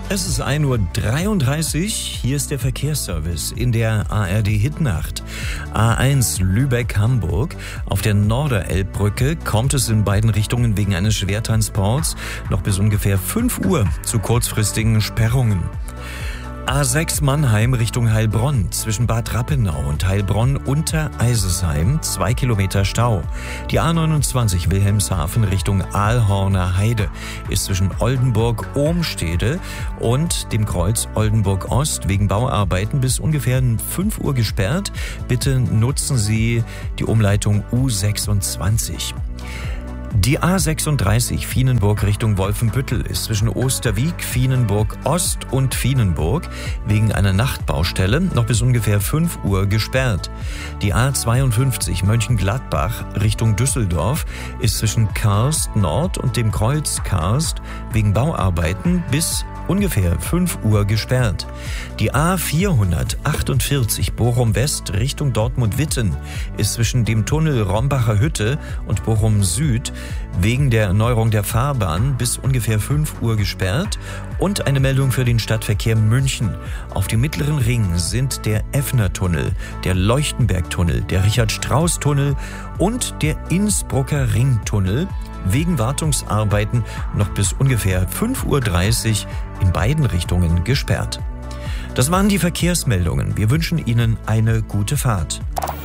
Es ist 1:33 Uhr, hier ist der Verkehrsservice in der ARD-Hitnacht. A1 Lübeck-Hamburg. Auf der Norderelbbrücke kommt es in beiden Richtungen wegen eines Schwertransports noch bis ungefähr 5 Uhr zu kurzfristigen Sperrungen. A6 Mannheim Richtung Heilbronn, zwischen Bad Rappenau und Heilbronn unter Eisesheim, 2 Kilometer Stau. Die A29 Wilhelmshaven Richtung Aalhorner Heide ist zwischen Oldenburg-Ohmstede und dem Kreuz Oldenburg-Ost wegen Bauarbeiten bis ungefähr 5 Uhr gesperrt. Bitte nutzen Sie die Umleitung U26. Die A36 Vienenburg Richtung Wolfenbüttel ist zwischen Osterwieck, Vienenburg Ost und Vienenburg wegen einer Nachtbaustelle noch bis ungefähr 5 Uhr gesperrt. Die A52 Mönchengladbach Richtung Düsseldorf ist zwischen Karst Nord und dem Kreuz Karst wegen Bauarbeiten bis ungefähr 5 Uhr gesperrt. Die A448 Bochum West Richtung Dortmund-Witten ist zwischen dem Tunnel Rombacher Hütte und Bochum Süd wegen der Erneuerung der Fahrbahn bis ungefähr 5 Uhr gesperrt. Und eine Meldung für den Stadtverkehr München. Auf dem Mittleren Ring sind der Effner-Tunnel, der Leuchtenberg-Tunnel, der Richard-Strauss-Tunnel und der Innsbrucker Ringtunnel wegen Wartungsarbeiten noch bis ungefähr 5:30 Uhr in beiden Richtungen gesperrt. Das waren die Verkehrsmeldungen. Wir wünschen Ihnen eine gute Fahrt.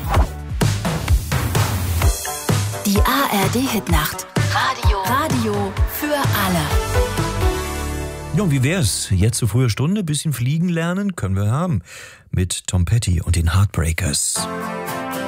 Die ARD-Hitnacht. Radio für alle. Ja, wie wär's? Jetzt zu früher Stunde, bisschen fliegen lernen können wir haben. Mit Tom Petty und den Heartbreakers.